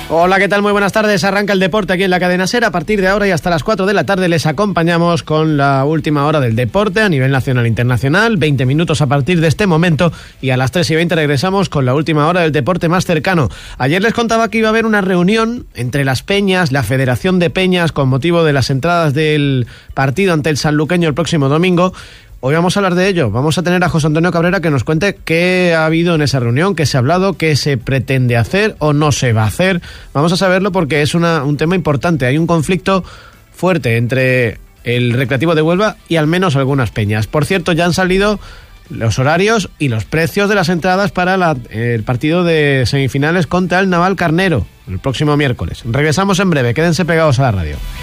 Hola, ¿qué tal? Muy buenas tardes. Arranca el deporte aquí en la Cadena SER. A partir de ahora y hasta las 4 de la tarde les acompañamos con la última hora del deporte a nivel nacional e internacional. 20 minutos a partir de este momento y a las 3:20 regresamos con la última hora del deporte más cercano. Ayer les contaba que iba a haber una reunión entre las peñas, la Federación de Peñas, con motivo de las entradas del partido ante el sanluqueño el próximo domingo. Hoy vamos a hablar de ello. Vamos a tener a José Antonio Cabrera que nos cuente qué ha habido en esa reunión, qué se ha hablado, qué se pretende hacer o no se va a hacer. Vamos a saberlo porque es un tema importante. Hay un conflicto fuerte entre el Recreativo de Huelva y al menos algunas peñas. Por cierto, ya han salido los horarios y los precios de las entradas para el partido de semifinales contra el Navalcarnero el próximo miércoles. Regresamos en breve. Quédense pegados a la radio.